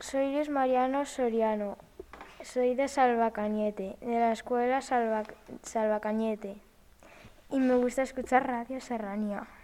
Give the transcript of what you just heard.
Soy Luis Mariano Soriano, soy de Salvacañete, de la escuela Salvacañete, y me gusta escuchar Radio Serranía.